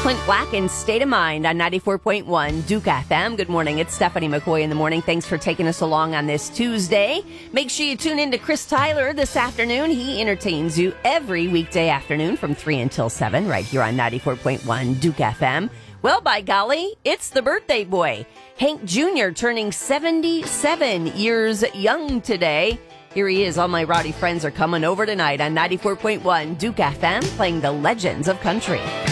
Clint Black and State of Mind on 94.1 Duke FM. Good morning. It's Stephanie McCoy in the morning. Thanks for taking us along on this Tuesday. Make sure you tune in to Chris Tyler this afternoon. He entertains you every weekday afternoon from 3 until 7 right here on 94.1 Duke FM. Well, by golly, it's the birthday boy. Hank Jr. turning 77 years young today. Here he is. All my rowdy friends are coming over tonight on 94.1 Duke FM playing the legends of country.